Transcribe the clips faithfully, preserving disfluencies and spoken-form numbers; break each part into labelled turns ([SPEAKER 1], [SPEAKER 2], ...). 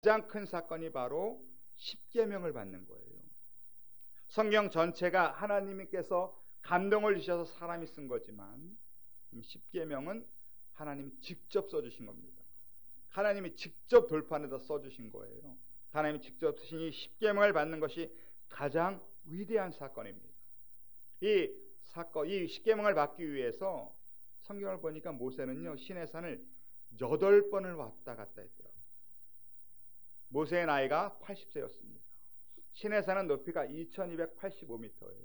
[SPEAKER 1] 가장 큰 사건이 바로 십계명을 받는 거예요. 성경 전체가 하나님께서 감동을 주셔서 사람이 쓴 거지만 십계명은 하나님이 직접 써주신 겁니다. 하나님이 직접 돌판에다 써주신 거예요. 하나님이 직접 쓰신 이 십계명을 받는 것이 가장 위대한 사건입니다. 이 사건, 이 십계명을 받기 위해서 성경을 보니까 모세는요 시내산을 여덟 번을 왔다 갔다 했더라고요. 모세의 나이가 팔십 세였습니다. 시내산은 높이가 이천이백팔십오 미터예요.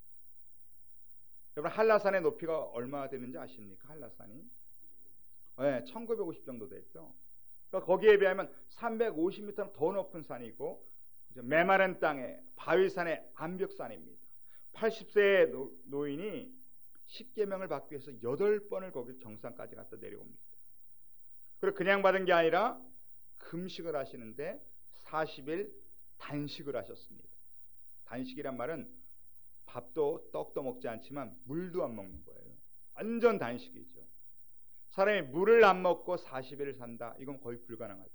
[SPEAKER 1] 여러분 한라산의 높이가 얼마나 되는지 아십니까? 한라산이 네, 천구백오십 정도 되죠. 그러니까 거기에 비하면 삼백오십 미터는 더 높은 산이고 메마른 땅에 바위산의 암벽산입니다. 팔십 세의 노인이 십계명을 받기 위해서 여덟 번을 거기 정상까지 갔다 내려옵니다. 그리고 그냥 받은 게 아니라 금식을 하시는데 사십 일 단식을 하셨습니다. 단식이란 말은 밥도 떡도 먹지 않지만 물도 안 먹는 거예요. 완전 단식이죠. 사람이 물을 안 먹고 사십 일을 산다. 이건 거의 불가능하죠.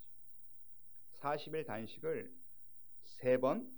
[SPEAKER 1] 사십 일 단식을 세 번,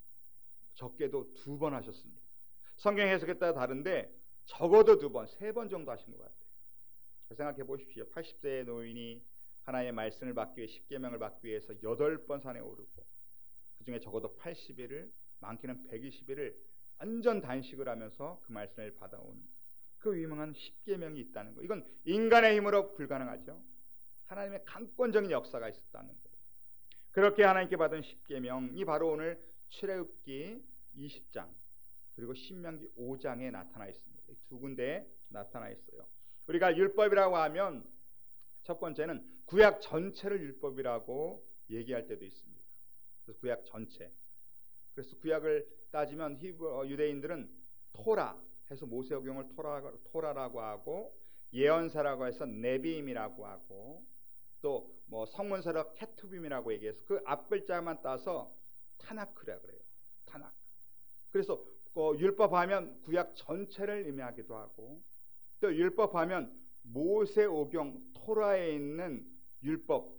[SPEAKER 1] 적게도 두 번 하셨습니다. 성경 해석에 따라 다른데 적어도 두 번, 세 번 정도 하신 것 같아요. 생각해 보십시오. 팔십 세의 노인이 하나님의 말씀을 받기 위해 십계명을 받기 위해서 여덟 번 산에 오르고 그 중에 적어도 팔십 일을 많게는 백이십 일을 완전 단식을 하면서 그 말씀을 받아온 그 유명한 십계명이 있다는 거. 이건 인간의 힘으로 불가능하죠. 하나님의 강권적인 역사가 있었다는 거예요. 그렇게 하나님께 받은 십계명이 바로 오늘 출애굽기 이십 장 그리고 신명기 오 장에 나타나 있습니다. 두 군데에 나타나 있어요. 우리가 율법이라고 하면 첫 번째는 구약 전체를 율법이라고 얘기할 때도 있습니다. 그래서 구약 전체. 그래서 구약을 따지면 히브리 유대인들은 토라 해서 모세오경을 토라, 토라라고 하고 예언서라고 해서 네비임이라고 하고 또 뭐 성문서라 케투빔이라고 얘기해서 그 앞글자만 따서 타나크라 그래요. 타나크. 그래서 그 율법하면 구약 전체를 의미하기도 하고 또 율법하면 모세오경 토라에 있는 율법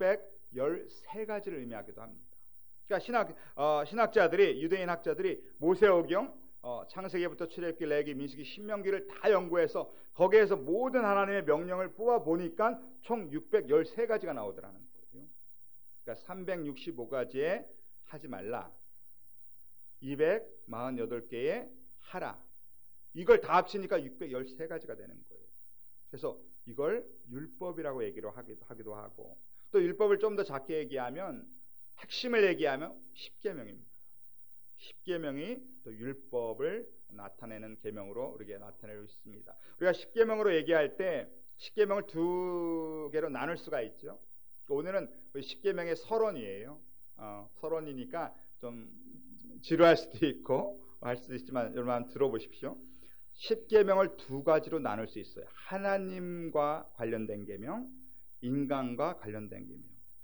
[SPEAKER 1] 육백십삼 가지를 의미하기도 합니다. 그러니까 신학, 어, 신학자들이 유대인 학자들이 모세오경 어, 창세기부터 출애굽기, 레위기, 민수기, 신명기를 다 연구해서 거기에서 모든 하나님의 명령을 뽑아 보니까 총 육백십삼 가지가 나오더라는 거예요. 그러니까 삼백육십오 가지에 하지 말라, 이백사십팔 개에 하라. 이걸 다 합치니까 육백십삼 가지가 되는 거예요. 그래서 이걸 율법이라고 얘기로 하기도, 하기도 하고 또 율법을 좀 더 작게 얘기하면 핵심을 얘기하면 십계명입니다. 십계명이 또 율법을 나타내는 계명으로 우리에게 나타내고 있습니다. 우리가 십계명으로 얘기할 때 십계명을 두 개로 나눌 수가 있죠. 오늘은 십계명의 서론이에요. 어, 서론이니까 좀 지루할 수도 있고 할 수도 있지만 여러분 한번 들어보십시오. 십계명을 두 가지로 나눌 수 있어요. 하나님과 관련된 계명, 인간과 관련된 계명.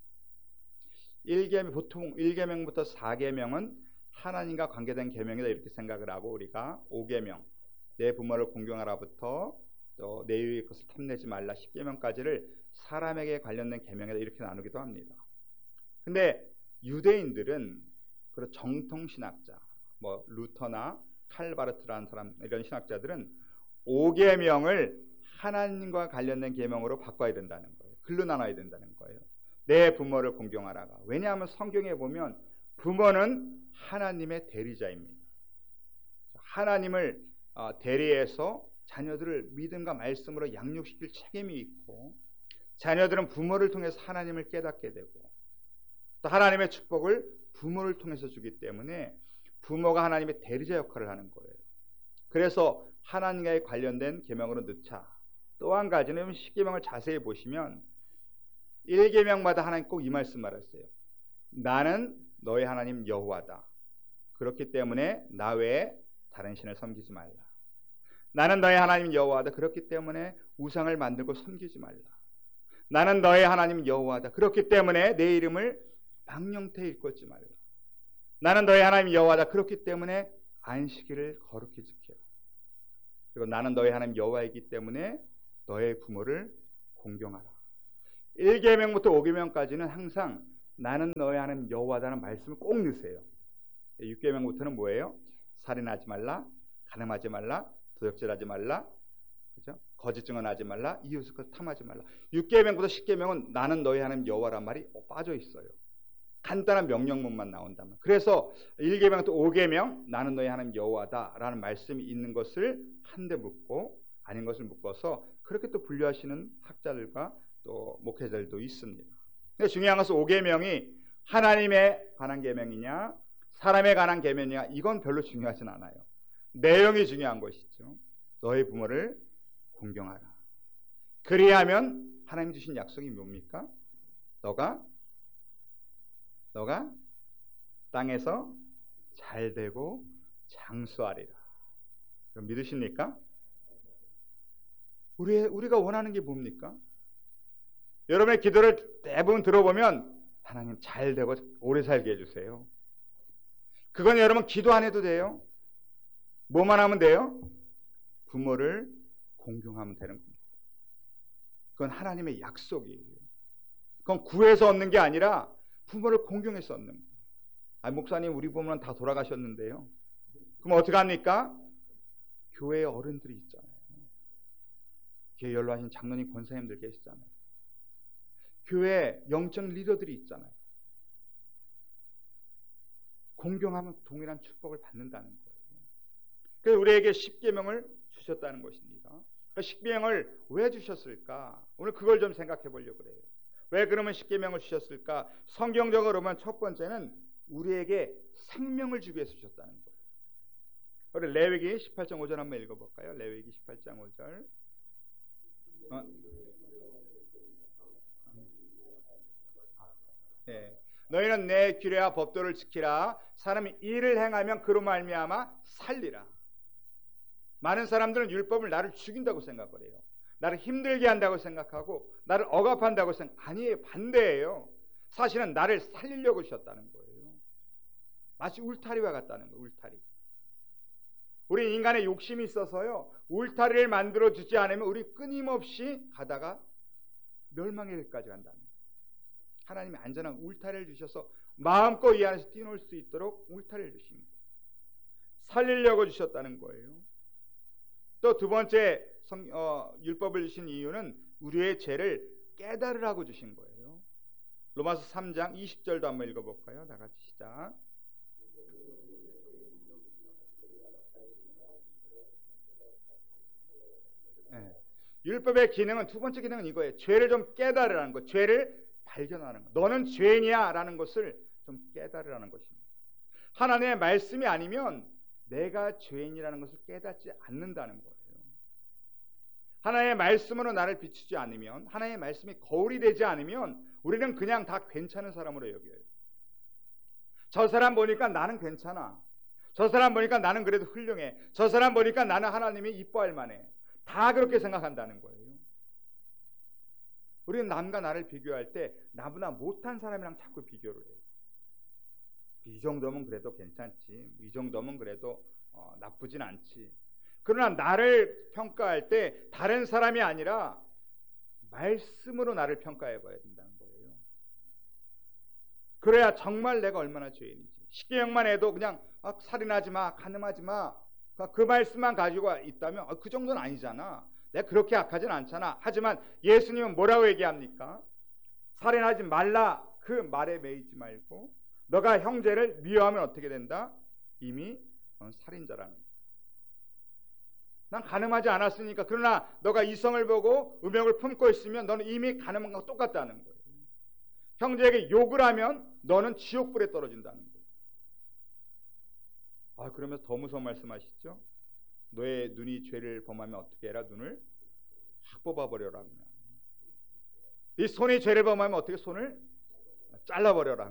[SPEAKER 1] 일계명, 보통 일 계명부터 사 계명은 하나님과 관계된 계명이다 이렇게 생각을 하고 우리가 오 계명, 내 부모를 공경하라부터 또 내 이웃의 것을 탐내지 말라 십 계명까지를 사람에게 관련된 계명이다 이렇게 나누기도 합니다. 근데 유대인들은 그런 정통 신학자, 뭐 루터나 칼바르트라는 사람 이런 신학자들은 오 계명을 하나님과 관련된 계명으로 바꿔야 된다는 거예요. 글로 나눠야 된다는 거예요. 내 부모를 공경하라가. 왜냐하면 성경에 보면 부모는 하나님의 대리자입니다. 하나님을 대리해서 자녀들을 믿음과 말씀으로 양육시킬 책임이 있고 자녀들은 부모를 통해서 하나님을 깨닫게 되고 또 하나님의 축복을 부모를 통해서 주기 때문에 부모가 하나님의 대리자 역할을 하는 거예요. 그래서 하나님과 관련된 계명으로 넣자. 또 한 가지는 십계명을 자세히 보시면 일 계명마다 하나님 꼭 이 말씀 말했어요. 나는 너의 하나님 여호와다. 그렇기 때문에 나 외에 다른 신을 섬기지 말라. 나는 너의 하나님 여호와다. 그렇기 때문에 우상을 만들고 섬기지 말라. 나는 너의 하나님 여호와다. 그렇기 때문에 내 이름을 망령태에 일컫지 말라. 나는 너의 하나님 여호와다. 그렇기 때문에 안식일을 거룩히 지켜라. 그리고 나는 너의 하나님 여호와이기 때문에 너의 부모를 공경하라. 일 계명부터 오 계명까지는 항상 나는 너의 하나님 여호와다는 말씀을 꼭 넣으세요. 육 계명부터는 뭐예요? 살인하지 말라, 간음하지 말라, 도적질하지 말라, 그죠? 거짓 증언하지 말라, 이웃을 것 탐하지 말라. 육 계명부터 십 계명은 나는 너희 하나님 여호와란 말이 빠져 있어요. 간단한 명령문만 나온다면. 그래서 일 계명부터 오 계명 나는 너희 하나님 여호와다라는 말씀이 있는 것을 한데 묶고 아닌 것을 묶어서 그렇게 또 분류하시는 학자들과 또 목회자들도 있습니다. 근데 중요한 것은 오 계명이 하나님에 관한 계명이냐 사람에 관한 계명이냐 이건 별로 중요하진 않아요. 내용이 중요한 것이죠. 너의 부모를 공경하라. 그리하면 하나님 주신 약속이 뭡니까? 너가 너가 땅에서 잘되고 장수하리라. 그럼 믿으십니까? 우리, 우리가 원하는 게 뭡니까? 여러분의 기도를 대부분 들어보면 하나님 잘되고 오래 살게 해주세요. 그건 여러분 기도 안 해도 돼요. 뭐만 하면 돼요? 부모를 공경하면 되는 겁니다. 그건 하나님의 약속이에요. 그건 구해서 얻는 게 아니라 부모를 공경해서 얻는 거예요. 아, 목사님 우리 부모는 다 돌아가셨는데요. 그럼 어떻게 합니까? 교회에 어른들이 있잖아요. 교회 연로하신 장로님 권사님들 계시잖아요. 교회 영적 리더들이 있잖아요. 공경하면 동일한 축복을 받는다는 거예요. 그래서 우리에게 십계명을 주셨다는 것입니다. 그 십계명을 왜 주셨을까? 오늘 그걸 좀 생각해 보려고 해요. 왜 그러면 십계명을 주셨을까? 성경적으로 보면 첫 번째는 우리에게 생명을 주기 위해서 주셨다는 거예요. 우리 레위기 십팔 장 오 절 한번 읽어볼까요? 레위기 십팔 장 오 절. 어? 네. 너희는 내 규례와 법도를 지키라. 사람이 이를 행하면 그로 말미암아 살리라. 많은 사람들은 율법을 나를 죽인다고 생각을 해요. 나를 힘들게 한다고 생각하고 나를 억압한다고 생각. 아니에요. 반대예요. 사실은 나를 살리려고 주셨다는 거예요. 마치 울타리와 같다는 거예요. 울타리. 우리 인간의 욕심이 있어서요. 울타리를 만들어 주지 않으면 우리 끊임없이 가다가 멸망의 길까지 간다는 거예요. 하나님이 안전한 울타리를 주셔서 마음껏 이 안에서 뛰놀 수 있도록 울타리를 주신 거예요. 살리려고 주셨다는 거예요. 또 두 번째 성, 어, 율법을 주신 이유는 우리의 죄를 깨달으라고 주신 거예요. 로마서 삼 장 이십 절도 한번 읽어볼까요? 다 같이 시작. 네. 율법의 기능은 두 번째 기능은 이거예요. 죄를 좀 깨달으라는 거. 죄를 발견하는 거. 너는 죄인이야 라는 것을 좀 깨달으라는 것입니다. 하나님의 말씀이 아니면 내가 죄인이라는 것을 깨닫지 않는다는 거예요. 하나님의 말씀으로 나를 비추지 않으면, 하나님의 말씀이 거울이 되지 않으면 우리는 그냥 다 괜찮은 사람으로 여겨요. 저 사람 보니까 나는 괜찮아. 저 사람 보니까 나는 그래도 훌륭해. 저 사람 보니까 나는 하나님이 이뻐할 만해. 다 그렇게 생각한다는 거예요. 우리는 남과 나를 비교할 때 나보다 못한 사람이랑 자꾸 비교를 해요. 이 정도면 그래도 괜찮지. 이 정도면 그래도 어, 나쁘진 않지. 그러나 나를 평가할 때 다른 사람이 아니라 말씀으로 나를 평가해 봐야 된다는 거예요. 그래야 정말 내가 얼마나 죄인인지. 십계명만 해도 그냥 아, 살인하지 마, 간음하지 마. 그 말씀만 가지고 있다면 아, 그 정도는 아니잖아. 내가 그렇게 악하진 않잖아. 하지만 예수님은 뭐라고 얘기합니까? 살인하지 말라. 그 말에 매이지 말고 너가 형제를 미워하면 어떻게 된다? 이미 살인자라는 거야. 난 간음하지 않았으니까. 그러나 너가 이성을 보고 음욕을 품고 있으면 너는 이미 간음한 것과 똑같다는 거예요. 형제에게 욕을 하면 너는 지옥불에 떨어진다는 거예요. 아, 그러면서 더 무서운 말씀하시죠? 너의 눈이 죄를 범하면 어떻게 해라? 눈을 확 뽑아버려라. 네 손이 죄를 범하면 어떻게? 손을 잘라버려라.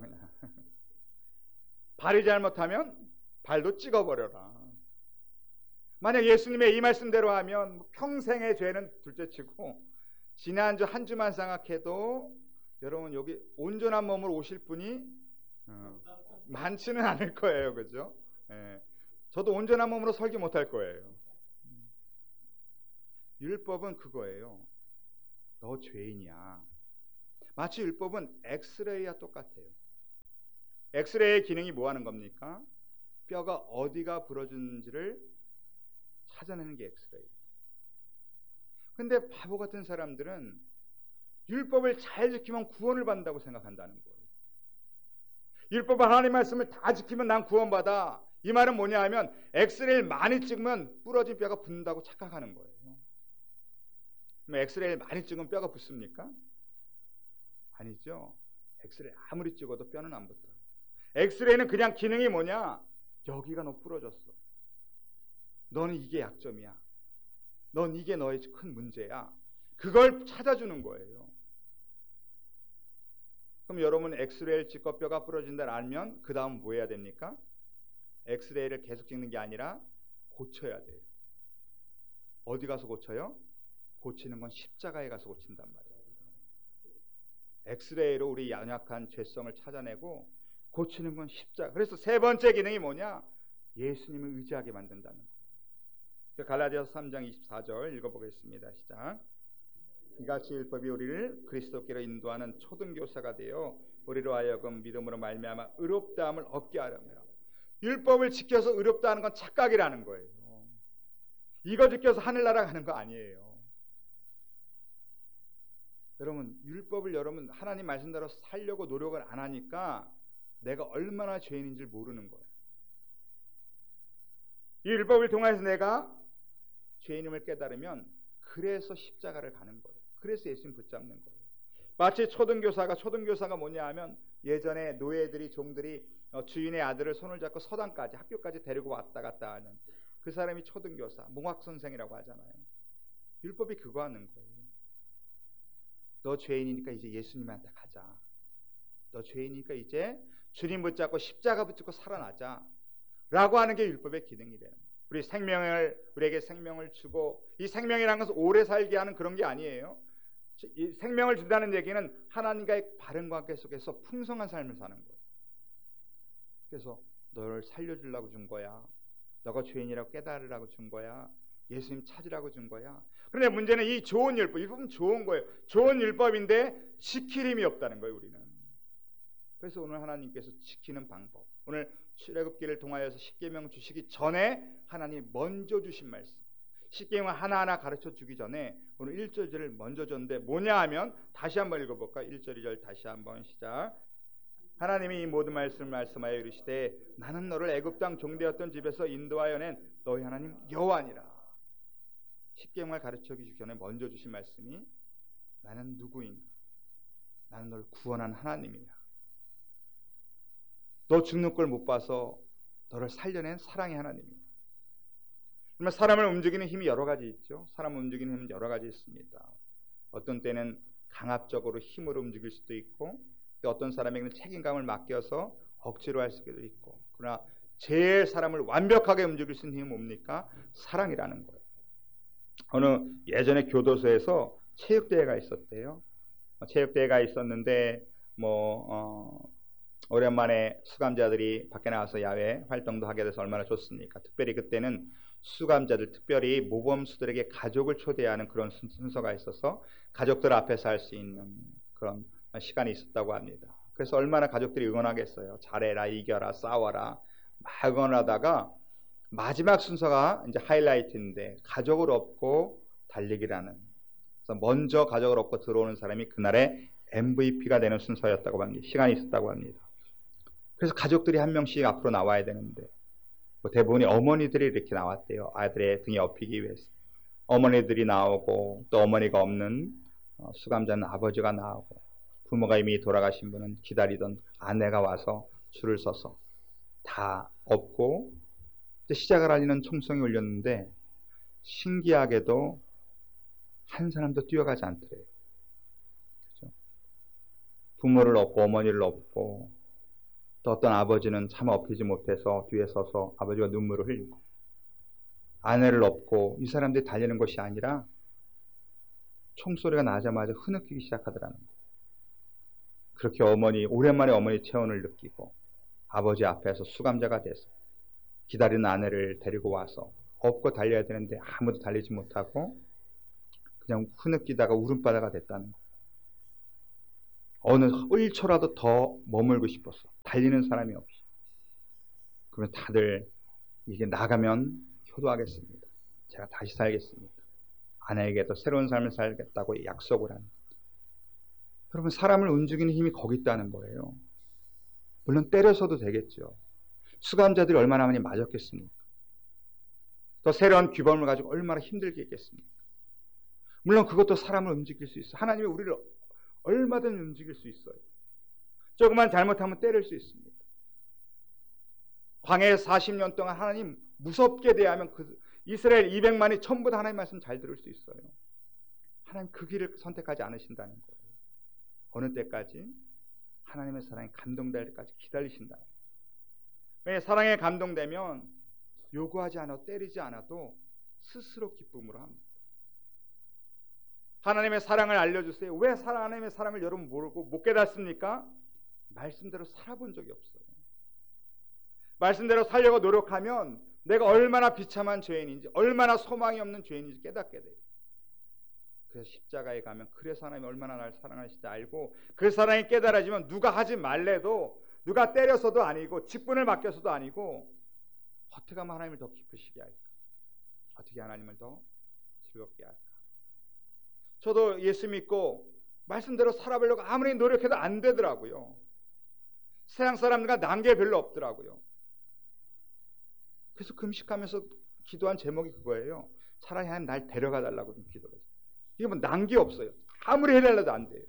[SPEAKER 1] 발이 잘못하면 발도 찍어버려라. 만약 예수님의 이 말씀대로 하면 평생의 죄는 둘째치고 지난주 한 주만 생각해도 여러분 여기 온전한 몸으로 오실 분이 어, 많지는 않을 거예요. 그죠? 예. 저도 온전한 몸으로 설교 못할 거예요. 율법은 그거예요. 너 죄인이야. 마치 율법은 엑스레이와 똑같아요. 엑스레이의 기능이 뭐 하는 겁니까? 뼈가 어디가 부러졌는지를 찾아내는 게 엑스레이. 근데 바보 같은 사람들은 율법을 잘 지키면 구원을 받는다고 생각한다는 거예요. 율법 하나님 말씀을 다 지키면 난 구원받아. 이 말은 뭐냐 하면 엑스레이를 많이 찍으면 부러진 뼈가 붙는다고 착각하는 거예요. 그럼 엑스레이를 많이 찍으면 뼈가 붙습니까? 아니죠. 엑스레이 아무리 찍어도 뼈는 안 붙어요. 엑스레이는 그냥 기능이 뭐냐? 여기가 너 부러졌어. 너는 이게 약점이야. 넌 이게 너의 큰 문제야. 그걸 찾아주는 거예요. 그럼 여러분 엑스레이를 찍고 뼈가 부러진다 알면 그 다음 뭐 해야 됩니까? 엑스레이를 계속 찍는 게 아니라 고쳐야 돼요. 어디 가서 고쳐요? 고치는 건 십자가에 가서 고친단 말이에요. 엑스레이로 우리 연약한 죄성을 찾아내고 고치는 건 십자가. 그래서 세 번째 기능이 뭐냐? 예수님을 의지하게 만든다는 거예요. 갈라디아서 삼 장 이십사 절 읽어보겠습니다. 시작. 이같이 율법이 우리를 그리스도께로 인도하는 초등교사가 되어 우리로 하여금 믿음으로 말미암아 의롭다함을 얻게 하려면, 율법을 지켜서 의롭다는 건 착각이라는 거예요. 이거 지켜서 하늘나라 가는 거 아니에요. 여러분 율법을 여러분 하나님 말씀대로 살려고 노력을 안 하니까 내가 얼마나 죄인인지 모르는 거예요. 이 율법을 통해서 내가 죄인임을 깨달으면 그래서 십자가를 가는 거예요. 그래서 예수님 붙잡는 거예요. 마치 초등교사가 초등교사가 뭐냐 하면 예전에 노예들이 종들이 주인의 아들을 손을 잡고 서당까지 학교까지 데리고 왔다 갔다 하는 그 사람이 초등교사, 몽학선생이라고 하잖아요. 율법이 그거 하는 거예요. 너 죄인이니까 이제 예수님한테 가자. 너 죄인이니까 이제 주님 붙잡고 십자가 붙잡고 살아나자 라고 하는 게 율법의 기능이래요. 우리 생명을 우리에게 생명을 주고, 이 생명이라는 것은 오래 살게 하는 그런 게 아니에요. 이 생명을 준다는 얘기는 하나님과의 바른 관계 속에서 풍성한 삶을 사는 거예요. 그래서 너를 살려주려고 준 거야. 너가 죄인이라고 깨달으라고 준 거야. 예수님 찾으라고 준 거야. 그런데 문제는 이 좋은 율법, 율법은 좋은 거예요. 좋은 율법인데 지킬 힘이 없다는 거예요, 우리는. 그래서 오늘 하나님께서 지키는 방법, 오늘 출애굽기를 통하여서 십계명 주시기 전에 하나님 먼저 주신 말씀, 십계명 하나하나 가르쳐 주기 전에 오늘 일 절을 먼저 줬는데 뭐냐 하면, 다시 한번 읽어볼까? 일 절 이 절 다시 한번 시작. 하나님이 이 모든 말씀을 말씀하여 이르시되 나는 너를 애굽 땅 종되었던 집에서 인도하여 낸 너희 하나님 여호와니라. 십계명을 가르쳐 주기 전에 먼저 주신 말씀이 나는 누구인가? 나는 너를 구원한 하나님이야. 너 죽는 걸 못 봐서 너를 살려낸 사랑의 하나님이야. 그러면 사람을 움직이는 힘이 여러 가지 있죠. 사람을 움직이는 힘은 여러 가지 있습니다. 어떤 때는 강압적으로 힘으로 움직일 수도 있고, 또 어떤 사람에게는 책임감을 맡겨서 억지로 할 수도 있고, 그러나 제일 사람을 완벽하게 움직일 수 있는 힘은 뭡니까? 사랑이라는 거예요. 어느 예전에 교도소에서 체육대회가 있었대요. 체육대회가 있었는데 뭐 어, 오랜만에 수감자들이 밖에 나와서 야외 활동도 하게 돼서 얼마나 좋습니까? 특별히 그때는 수감자들, 특별히 모범수들에게 가족을 초대하는 그런 순서가 있어서 가족들 앞에서 할 수 있는 그런 시간이 있었다고 합니다. 그래서 얼마나 가족들이 응원하겠어요. 잘해라, 이겨라, 싸워라 막 응원하다가 마지막 순서가 이제 하이라이트인데 가족을 업고 달리기라는, 그래서 먼저 가족을 업고 들어오는 사람이 그날의 엠브이피가 되는 순서였다고 합니다. 시간이 있었다고 합니다. 그래서 가족들이 한 명씩 앞으로 나와야 되는데 뭐 대부분이 어머니들이 이렇게 나왔대요. 아들의 등에 업히기 위해서. 어머니들이 나오고, 또 어머니가 없는 수감자는 아버지가 나오고, 부모가 이미 돌아가신 분은 기다리던 아내가 와서 줄을 서서 다 업고 시작을 알리는 총성이 울렸는데 신기하게도 한 사람도 뛰어가지 않더래요. 그렇죠? 부모를 업고 어머니를 업고, 또 어떤 아버지는 차마 업히지 못해서 뒤에 서서 아버지가 눈물을 흘리고, 아내를 업고, 이 사람들이 달리는 것이 아니라 총소리가 나자마자 흐느끼기 시작하더라는 거예요. 그렇게 어머니, 오랜만에 어머니 체온을 느끼고 아버지 앞에서 수감자가 돼서 기다리는 아내를 데리고 와서 업고 달려야 되는데 아무도 달리지 못하고 그냥 흐느끼다가 울음바다가 됐다는 거예요. 어느 일 초라도 더 머물고 싶었어. 달리는 사람이 없이. 그러면 다들 이게 나가면 효도하겠습니다. 제가 다시 살겠습니다. 아내에게도 새로운 삶을 살겠다고 약속을 합니다. 여러분, 사람을 움직이는 힘이 거기 있다는 거예요. 물론 때려서도 되겠죠. 수감자들이 얼마나 많이 맞았겠습니까? 또 새로운 규범을 가지고 얼마나 힘들게 했겠습니까? 물론 그것도 사람을 움직일 수 있어요. 하나님이 우리를 얼마든 움직일 수 있어요. 조금만 잘못하면 때릴 수 있습니다. 광야에 사십 년 동안 하나님 무섭게 대하면 그 이스라엘 이백만이 전부 다 하나님 말씀 잘 들을 수 있어요. 하나님 그 길을 선택하지 않으신다는 거예요. 어느 때까지? 하나님의 사랑에 감동될 때까지 기다리신다는 거예요. 왜 사랑에 감동되면 요구하지 않아도 때리지 않아도 스스로 기쁨으로 합니다. 하나님의 사랑을 알려주세요. 왜 하나님의 사랑을 여러분 모르고 못 깨닫습니까? 말씀대로 살아본 적이 없어요. 말씀대로 살려고 노력하면 내가 얼마나 비참한 죄인인지, 얼마나 소망이 없는 죄인인지 깨닫게 돼요. 그래서 십자가에 가면 그래서 하나님이 얼마나 나를 사랑하시지 알고, 그 사랑이 깨달아지면 누가 하지 말래도, 누가 때려서도 아니고 직분을 맡겨서도 아니고, 어떻게 하면 하나님을 더 기쁘시게 할까? 어떻게 하나님을 더 즐겁게 할까? 저도 예수 믿고 말씀대로 살아보려고 아무리 노력해도 안 되더라고요. 세상 사람들과 난게 별로 없더라고요. 그래서 금식하면서 기도한 제목이 그거예요. 차라리 하나님 날 데려가 달라고 좀 기도를 했어요. 이게 뭐 난게 없어요. 아무리 해달라도 안 돼요.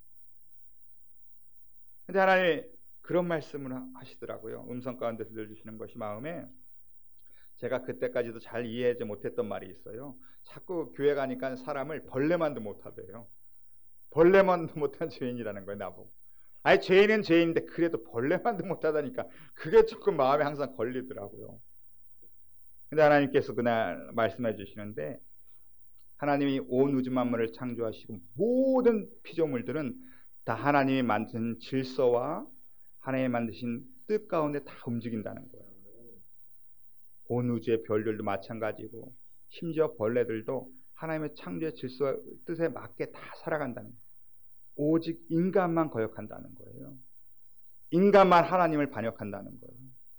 [SPEAKER 1] 근데 하나님이 그런 말씀을 하시더라고요. 음성 가운데 들려주시는 것이 마음에, 제가 그때까지도 잘 이해하지 못했던 말이 있어요. 자꾸 교회 가니까 사람을 벌레만도 못하대요. 벌레만도 못한 죄인이라는 거예요, 나보고. 아니, 죄인은 죄인인데 그래도 벌레만도 못하다니까 그게 조금 마음에 항상 걸리더라고요. 근데 하나님께서 그날 말씀해 주시는데, 하나님이 온 우주 만물을 창조하시고 모든 피조물들은 다 하나님이 만든 질서와 하나님이 만드신 뜻 가운데 다 움직인다는 거예요. 온 우주의 별들도 마찬가지고, 심지어 벌레들도 하나님의 창조의 질서와 뜻에 맞게 다 살아간다는 거예요. 오직 인간만 거역한다는 거예요. 인간만 하나님을 반역한다는 거예요.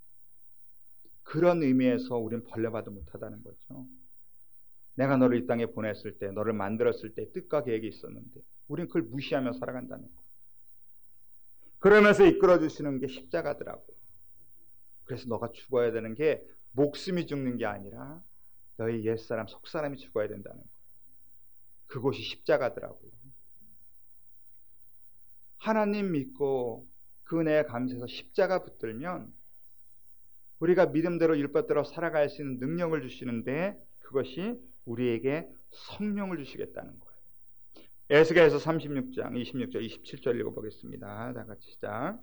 [SPEAKER 1] 그런 의미에서 우리는 벌레봐도 못하다는 거죠. 내가 너를 이 땅에 보냈을 때, 너를 만들었을 때 뜻과 계획이 있었는데 우리는 그걸 무시하며 살아간다는 거예요. 그러면서 이끌어주시는 게 십자가더라고요. 그래서 너가 죽어야 되는 게 목숨이 죽는 게 아니라 너희 옛사람, 속사람이 죽어야 된다는 거예요. 그곳이 십자가더라고요. 하나님 믿고 그 은혜에 감사해서 십자가 붙들면 우리가 믿음대로 율법대로 살아갈 수 있는 능력을 주시는데, 그것이 우리에게 성령을 주시겠다는 거예요. 에스겔서 삼십육 장 이십육 절 이십칠 절 읽어보겠습니다. 다 같이 시작.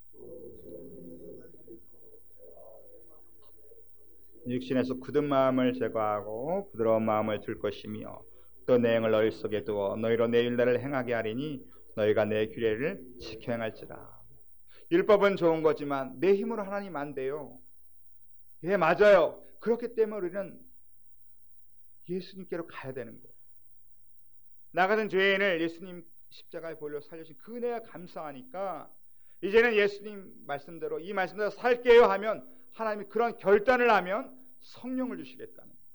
[SPEAKER 1] 육신에서 굳은 마음을 제거하고 부드러운 마음을 줄 것이며, 또 내 영을 너희 속에 두어 너희로 내 율례를 행하게 하리니 너희가 내 규례를 지켜 행할지라. 율법은 좋은 거지만 내 힘으로 하나님 안 돼요. 예, 맞아요. 그렇기 때문에 우리는 예수님께로 가야 되는 거예요. 나 같은 죄인을 예수님 십자가에 보려 살려주신 그 은혜가 감사하니까 이제는 예수님 말씀대로, 이 말씀대로 살게요 하면 하나님이 그런 결단을 하면 성령을 주시겠다는 거예요.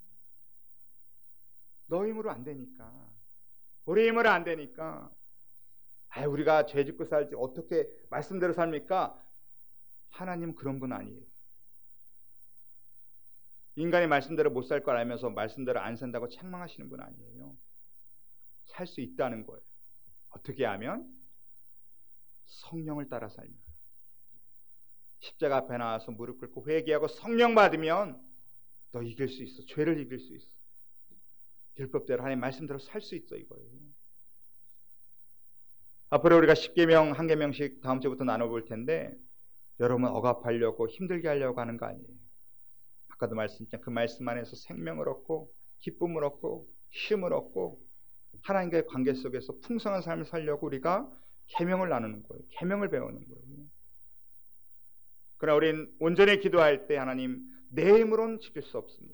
[SPEAKER 1] 너 힘으로 안 되니까, 우리 힘으로 안 되니까, 아, 우리가 죄 짓고 살지 어떻게 말씀대로 삽니까? 하나님은 그런 분 아니에요. 인간이 말씀대로 못 살 걸 알면서 말씀대로 안 산다고 책망하시는 분 아니에요. 살 수 있다는 거예요. 어떻게 하면? 성령을 따라 살면. 십자가 앞에 나와서 무릎 꿇고 회개하고 성령 받으면 너 이길 수 있어. 죄를 이길 수 있어. 율법대로 하나님 말씀대로 살 수 있어, 이거예요. 앞으로 우리가 십 계명 한 계명씩 다음 주부터 나눠볼 텐데, 여러분 억압하려고 힘들게 하려고 하는 거 아니에요. 아까도 말씀드렸지만 그 말씀 안에서 생명을 얻고 기쁨을 얻고 쉼을 얻고 하나님과의 관계 속에서 풍성한 삶을 살려고 우리가 계명을 나누는 거예요. 계명을 배우는 거예요. 그러나 우리는 온전히 기도할 때 하나님 내 힘으로는 지킬 수 없습니다.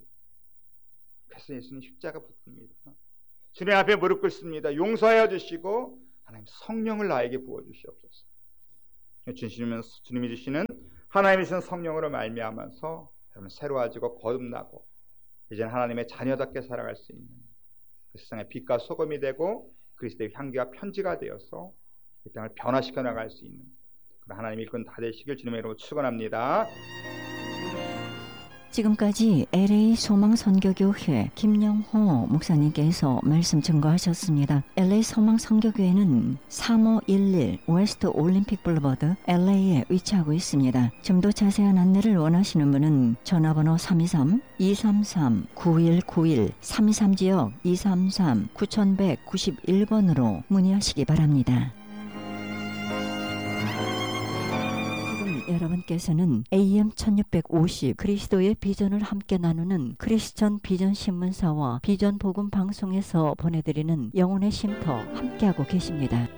[SPEAKER 1] 그래서 예수님 십자가 붙습니다. 주님 앞에 무릎 꿇습니다. 용서하여 주시고 하나님 성령을 나에게 부어주시옵소서. 주님은, 주님이 주시는 하나님이 주신 성령으로 말미암아서 여러분 새로워지고 거듭나고 이제는 하나님의 자녀답게 살아갈 수 있는 그 세상의 빛과 소금이 되고 그리스도의 향기와 편지가 되어서 이 땅을 변화시켜 나갈 수 있는 그런 하나님의 일꾼 다 되시길 주님의 이름으로 축원합니다.
[SPEAKER 2] 지금까지 엘에이 소망선교교회 김영호 목사님께서 말씀 증거하셨습니다. 엘에이 소망선교교회는 삼오일일 웨스트 올림픽 블루버드 엘에이에 위치하고 있습니다. 좀 더 자세한 안내를 원하시는 분은 전화번호 삼이삼 이삼삼 구일구일 삼이삼 지역 이삼삼 구천백구십일 번으로 문의하시기 바랍니다. 여러분께서는 에이엠 천육백오십 그리스도의 비전을 함께 나누는 크리스천 비전 신문사와 비전 복음 방송에서 보내드리는 영혼의 쉼터 함께하고 계십니다.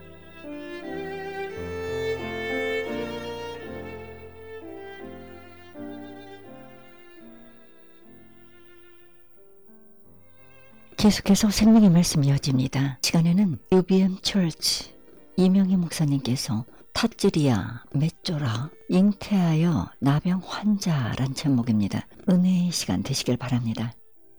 [SPEAKER 2] 계속해서 생명의 말씀이 이어집니다. 시간에는 유비엠 처치 이명희 목사님께서 타찌리아, 맷조라, 잉태하여 나병 환자란 제목입니다. 은혜의 시간 되시길 바랍니다.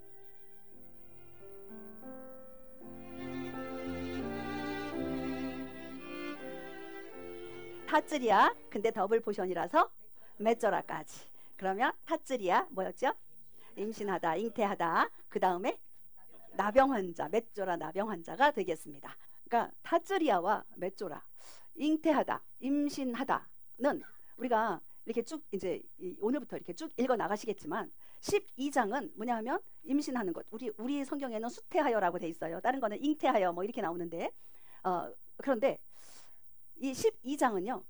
[SPEAKER 3] 타찌리아, 근데 더블 포션이라서 맷조라까지. 그러면 타찌리아 뭐였죠? 임신하다, 잉태하다. 그 다음에 나병 환자, 맷조라 나병 환자가 되겠습니다. 그러니까 타찌리아와 맷조라, 잉태하다, 임신하다는 우리가 이렇게 쭉 이제 오늘부터 이렇게 쭉 읽어 나가시겠지만 십이 장은 뭐냐 하면 임신하는 것. 우리 우리 성경에는 수태하여라고 돼 있어요. 다른 거는 잉태하여 뭐 이렇게 나오는데 어 그런데 이 십이 장은요.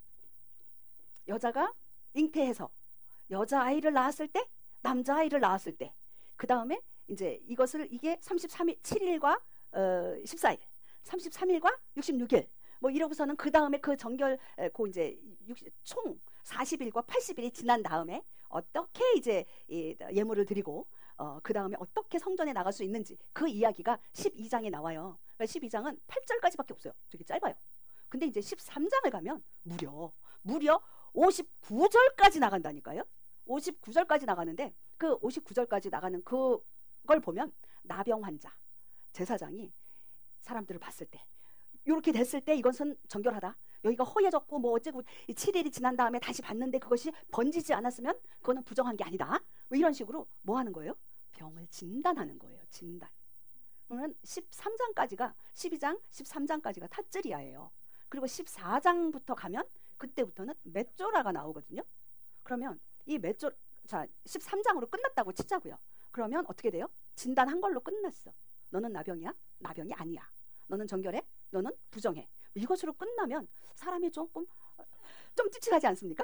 [SPEAKER 3] 여자가 잉태해서 여자아이를 낳았을 때, 남자아이를 낳았을 때, 그다음에 이제 이것을 이게 삼십삼 일, 칠 일과 어, 십사 일, 삼십삼 일과 육십육 일 뭐 이러고서는 그 다음에 그 정결 그 이제 총 사십 일과 팔십 일이 지난 다음에 어떻게 이제 이 예물을 드리고 어, 그 다음에 어떻게 성전에 나갈 수 있는지 그 이야기가 십이 장에 나와요. 그러니까 십이 장은 팔 절까지밖에 없어요. 되게 짧아요. 근데 이제 십삼 장을 가면 무려 무려 오십구 절까지 나간다니까요. 오십구 절까지 나가는데 그 오십구 절까지 나가는 그걸 보면 나병 환자 제사장이 사람들을 봤을 때 이렇게 됐을 때 이것은 정결하다. 여기가 허해졌고 뭐 어째고 칠 일이 지난 다음에 다시 봤는데 그것이 번지지 않았으면 그거는 부정한 게 아니다. 뭐 이런 식으로 뭐 하는 거예요? 병을 진단하는 거예요. 진단. 그러면 십삼 장까지가 십이 장, 십삼 장까지가 타쯔리아예요. 그리고 십사 장부터 가면 그때부터는 맷조라가 나오거든요. 그러면 이 맷조 자 십삼 장으로 끝났다고 치자고요. 그러면 어떻게 돼요? 진단한 걸로 끝났어. 너는 나병이야? 나병이 아니야. 너는 정결해? 너는 부정해. 이것으로 끝나면 사람이 조금 좀 찝찝하지 않습니까?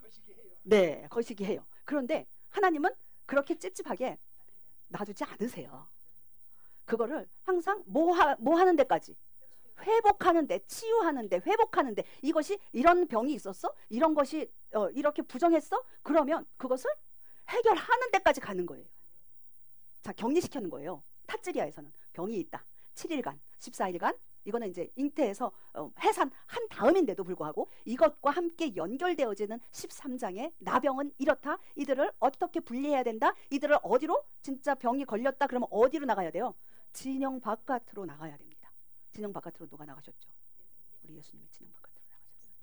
[SPEAKER 3] 네, 거시기 해요. 그런데 하나님은 그렇게 찝찝하게 놔두지 않으세요. 그거를 항상 뭐, 하, 뭐 하는 데까지 회복하는데, 치유하는데, 회복하는데 이것이 이런 병이 있었어? 이런 것이 어, 이렇게 부정했어? 그러면 그것을 해결하는 데까지 가는 거예요. 자, 격리시키는 거예요. 타쯔리아에서는 병이 있다. 칠 일간, 십사 일간 이거는 이제 잉태해서 어, 해산한 다음인데도 불구하고 이것과 함께 연결되어지는 십삼 장의 나병은 이렇다. 이들을 어떻게 분리해야 된다. 이들을 어디로 진짜 병이 걸렸다. 그러면 어디로 나가야 돼요? 진영 바깥으로 나가야 됩니다. 진영 바깥으로 누가 나가셨죠? 우리 예수님이 진영 바깥으로 나가셨어요.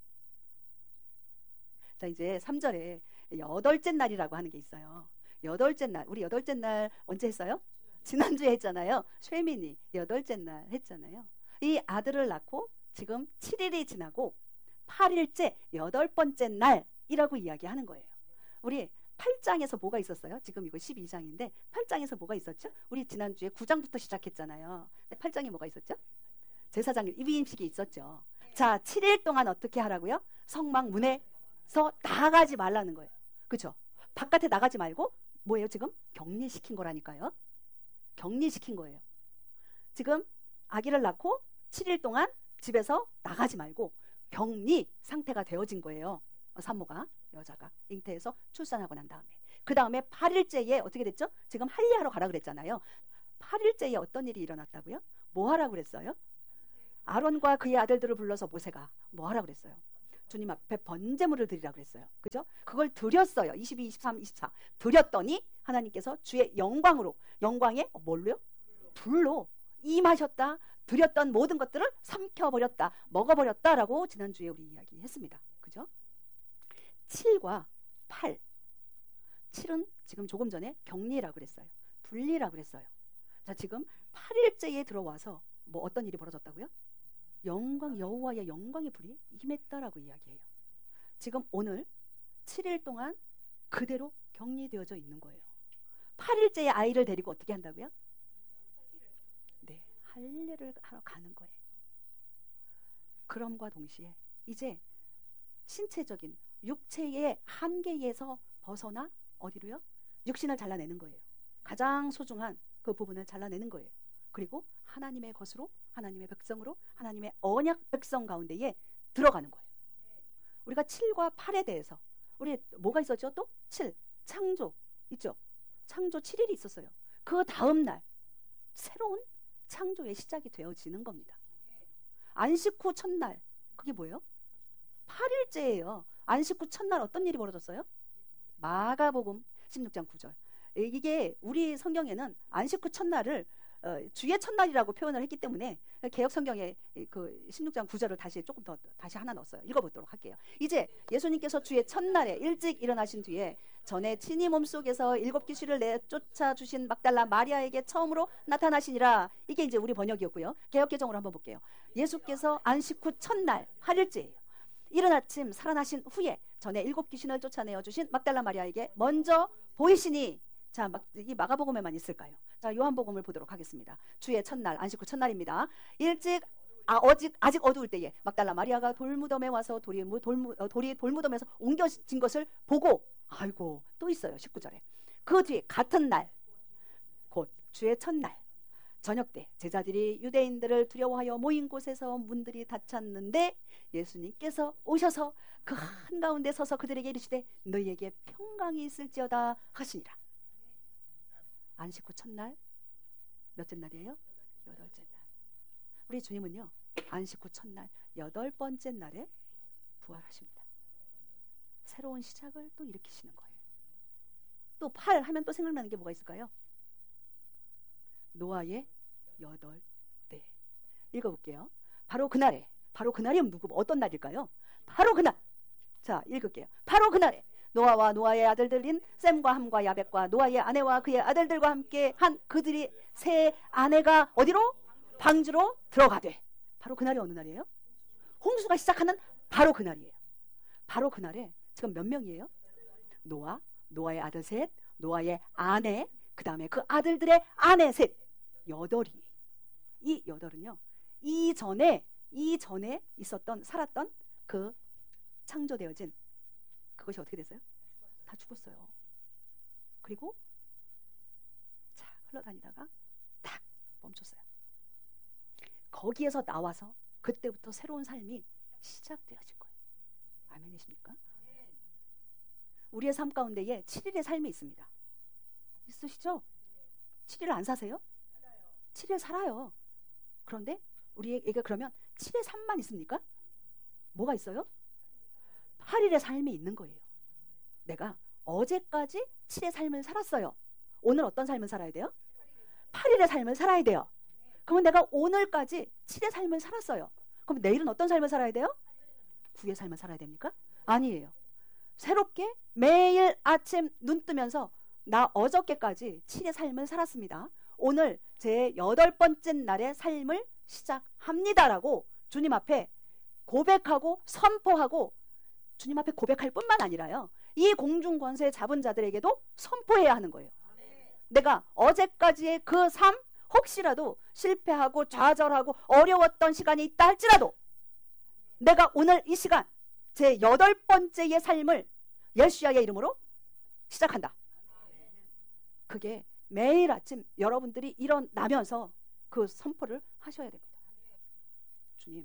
[SPEAKER 3] 자, 이제 삼 절에 여덟째 날이라고 하는 게 있어요. 여덟째 날, 우리 여덟째 날 언제 했어요? 지난주에 했잖아요. 쉐민이 여덟째 날 했잖아요. 이 아들을 낳고 지금 칠 일이 지나고 팔 일째 여덟 번째 날이라고 이야기하는 거예요. 우리 팔 장에서 뭐가 있었어요? 지금 이거 십이 장인데 팔 장에서 뭐가 있었죠? 우리 지난주에 구 장부터 시작했잖아요. 팔 장에 뭐가 있었죠? 제사장 위임식이 있었죠. 자, 칠 일 동안 어떻게 하라고요? 성막 문에서 나가지 말라는 거예요. 그렇죠? 바깥에 나가지 말고 뭐예요? 지금 격리시킨 거라니까요. 격리시킨 거예요. 지금 아기를 낳고 칠 일 동안 집에서 나가지 말고 격리 상태가 되어진 거예요. 산모가, 여자가 잉태해서 출산하고 난 다음에 그 다음에 팔 일째에 어떻게 됐죠? 지금 할례하러 가라 그랬잖아요. 팔 일째에 어떤 일이 일어났다고요? 뭐 하라고 그랬어요? 아론과 그의 아들들을 불러서 모세가 뭐 하라 그랬어요? 주님 앞에 번제물을 드리라 그랬어요. 그죠? 그걸 드렸어요. 이십이, 이십삼, 이십사 드렸더니 하나님께서 주의 영광으로, 영광에 뭘로요? 불로 임하셨다. 드렸던 모든 것들을 삼켜버렸다, 먹어버렸다라고 지난주에 우리 이야기했습니다. 그죠? 칠과 팔. 칠은 지금 조금 전에 격리라고 그랬어요. 분리라고 그랬어요. 자, 지금 팔 일째에 들어와서 뭐 어떤 일이 벌어졌다고요? 영광, 여호와의 영광의 불이 임했다라고 이야기해요. 지금 오늘 칠 일 동안 그대로 격리되어져 있는 거예요. 팔 일째에 아이를 데리고 어떻게 한다고요? 네, 할례를 하러 가는 거예요. 그럼과 동시에 이제 신체적인 육체의 한계에서 벗어나 어디로요? 육신을 잘라내는 거예요. 가장 소중한 그 부분을 잘라내는 거예요. 그리고 하나님의 것으로, 하나님의 백성으로, 하나님의 언약 백성 가운데에 들어가는 거예요. 우리가 칠과 팔에 대해서 우리 뭐가 있었죠? 또 칠, 창조 있죠? 창조 칠 일이 있었어요. 그 다음 날 새로운 창조의 시작이 되어지는 겁니다. 안식 후 첫날, 그게 뭐예요? 팔 일째예요. 안식 후 첫날 어떤 일이 벌어졌어요? 마가복음 십육 장 구 절. 이게 우리 성경에는 안식 후 첫날을 어, 주의 첫날이라고 표현을 했기 때문에 개역 성경에 그 십육 장 구 절을 다시 조금 더 다시 하나 넣었어요. 읽어보도록 할게요. 이제 예수님께서 주의 첫날에 일찍 일어나신 뒤에 전에 친히 몸속에서 일곱 귀신을 내쫓아 주신 막달라 마리아에게 처음으로 나타나시니라. 이게 이제 우리 번역이었고요. 개역 개정으로 한번 볼게요. 예수께서 안식 후 첫날 팔 일째예요. 이른 아침 살아나신 후에 전에 일곱 귀신을 쫓아내어 주신 막달라 마리아에게 먼저 보이시니. 자, 막, 이 마가복음에만 있을까요? 자, 요한복음을 보도록 하겠습니다. 주의 첫날, 안식 후 첫날입니다. 일찍 아, 어직, 아직 어두울 때에 막달라 마리아가 돌무덤에 와서 돌이, 돌무, 돌이 돌무덤에서 옮겨진 것을 보고, 아이고 또 있어요. 십구 절에 그 뒤에 같은 날 곧 주의 첫날 저녁 때 제자들이 유대인들을 두려워하여 모인 곳에서 문들이 닫혔는데 예수님께서 오셔서 그 한가운데 서서 그들에게 이르시되 너희에게 평강이 있을지어다 하시니라. 안식 후 첫날 몇째 날이에요? 여덟째 날. 우리 주님은요 안식 후 첫날 여덟 번째 날에 부활하십니다. 새로운 시작을 또 일으키시는 거예요. 또 팔 하면 또 생각나는 게 뭐가 있을까요? 노아의 여덟 대. 읽어볼게요. 바로 그날에, 바로 그날이 누구 어떤 날일까요? 바로 그날. 자, 읽을게요. 바로 그날에 노아와 노아의 아들들인 셈과 함과 야벳과 노아의 아내와 그의 아들들과 함께 한 그들이 세 아내가 어디로? 방주로 들어가되. 바로 그날이 어느 날이에요? 홍수가 시작하는 바로 그날이에요. 바로 그날에 지금 몇 명이에요? 노아, 노아의 아들 셋, 노아의 아내, 그 다음에 그 아들들의 아내 셋, 여덟이. 이 여덟은요 이전에 이전에 있었던 살았던 그 창조되어진 그것이 어떻게 됐어요? 다 죽었어요. 그리고 자 흘러다니다가 딱 멈췄어요. 거기에서 나와서 그때부터 새로운 삶이 시작되어진 거예요. 아멘이십니까? 우리의 삶 가운데에 칠 일의 삶이 있습니다. 있으시죠? 칠 일 안 사세요? 칠 일 살아요. 그런데 우리에게 그러면 칠의 삶만 있습니까? 뭐가 있어요? 팔 일의 삶이 있는 거예요. 내가 어제까지 칠의 삶을 살았어요. 오늘 어떤 삶을 살아야 돼요? 팔 일의 삶을 살아야 돼요. 그러면 내가 오늘까지 칠의 삶을 살았어요. 그럼 내일은 어떤 삶을 살아야 돼요? 구의 삶을 살아야 됩니까? 아니에요. 새롭게 매일 아침 눈 뜨면서 나 어저께까지 칠의 삶을 살았습니다. 오늘 제 여덟 번째 날의 삶을 시작합니다라고 주님 앞에 고백하고 선포하고 주님 앞에 고백할 뿐만 아니라요. 이 공중권세 잡은 자들에게도 선포해야 하는 거예요. 내가 어제까지의 그 삶 혹시라도 실패하고 좌절하고 어려웠던 시간이 있다 할지라도 내가 오늘 이 시간 제 여덟 번째의 삶을 예수야의 이름으로 시작한다. 그게 매일 아침 여러분들이 일어나면서 그 선포를 하셔야 됩니다. 주님,